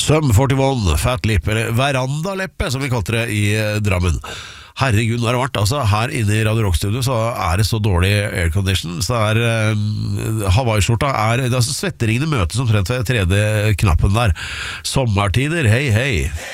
Sum 41, Fat Lip, eller Verandaleppe som vi kalte det i Drammen. Herregud, nå har det vært, altså her inne i Radio Rock-studio så er det så dårlig aircondition, så Hawaii-skjorta altså svetteringene møtes omtrent ved tredje knappen der. Sommertider, hei hei.